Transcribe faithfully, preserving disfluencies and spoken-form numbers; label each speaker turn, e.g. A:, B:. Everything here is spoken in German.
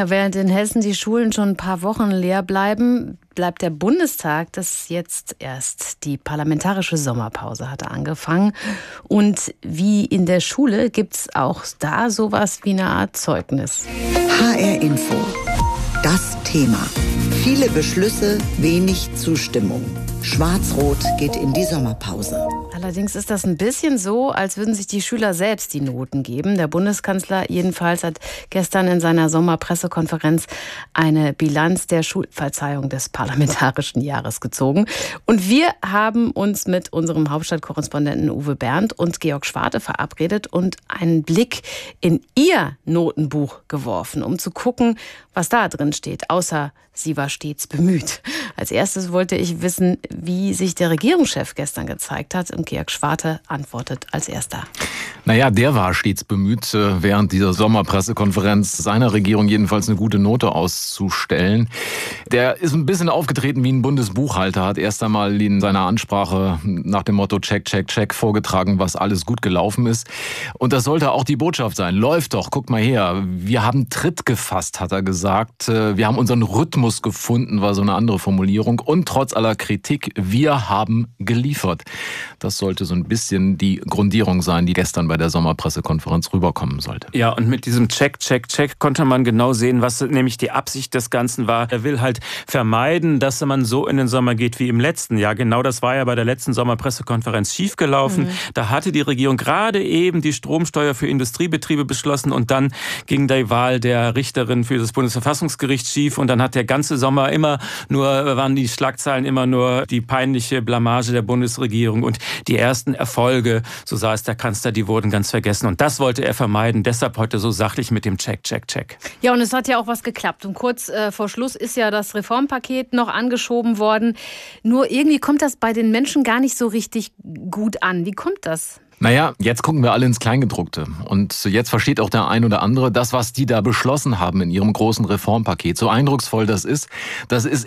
A: Ja, während in Hessen die Schulen schon ein paar Wochen leer bleiben, bleibt der Bundestag, das jetzt erst die parlamentarische Sommerpause hatte angefangen. Und wie in der Schule gibt es auch da sowas wie eine Art Zeugnis.
B: H R Info. Das Thema. Viele Beschlüsse, wenig Zustimmung. Schwarz-Rot geht in die Sommerpause.
A: Allerdings ist das ein bisschen so, als würden sich die Schüler selbst die Noten geben. Der Bundeskanzler jedenfalls hat gestern in seiner Sommerpressekonferenz eine Bilanz der Schulverzeihung des parlamentarischen Jahres gezogen. Und wir haben uns mit unserem Hauptstadtkorrespondenten Uwe Bernd und Georg Schwarte verabredet und einen Blick in ihr Notenbuch geworfen, um zu gucken, was da drin steht, außer sie war stets bemüht. Als erstes wollte ich wissen, wie sich der Regierungschef gestern gezeigt hat. Und Georg Schwarte antwortet als erster.
C: Naja, der war stets bemüht, während dieser Sommerpressekonferenz seiner Regierung jedenfalls eine gute Note auszustellen. Der ist ein bisschen aufgetreten wie ein Bundesbuchhalter, hat erst einmal in seiner Ansprache nach dem Motto Check, Check, Check vorgetragen, was alles gut gelaufen ist. Und das sollte auch die Botschaft sein. Läuft doch, guck mal her. Wir haben Tritt gefasst, hat er gesagt. Wir haben unseren Rhythmus gefunden, war so eine andere Formulierung. Und trotz aller Kritik, wir haben geliefert. Das sollte so ein bisschen die Grundierung sein, die gestern bei der Sommerpressekonferenz rüberkommen sollte.
D: Ja, und mit diesem Check, Check, Check konnte man genau sehen, was nämlich die Absicht des Ganzen war. Er will halt vermeiden, dass man so in den Sommer geht wie im letzten Jahr. Genau das war ja bei der letzten Sommerpressekonferenz schiefgelaufen. Mhm. Da hatte die Regierung gerade eben die Stromsteuer für Industriebetriebe beschlossen und dann ging die Wahl der Richterin für das Bundesverfassungsgericht schief und dann hat der ganze Sommer immer nur, waren die Schlagzeilen immer nur die peinliche Blamage der Bundesregierung und die ersten Erfolge, so sah es der Kanzler, die wurden ganz vergessen. Und das wollte er vermeiden. Deshalb heute so sachlich mit dem Check, Check, Check.
A: Ja, und es hat ja auch was geklappt. Und kurz äh, vor Schluss ist ja das Reformpaket noch angeschoben worden. Nur irgendwie kommt das bei den Menschen gar nicht so richtig gut an. Wie kommt das?
C: Naja, jetzt gucken wir alle ins Kleingedruckte. Und jetzt versteht auch der ein oder andere, das, was die da beschlossen haben in ihrem großen Reformpaket, so eindrucksvoll das ist, das ist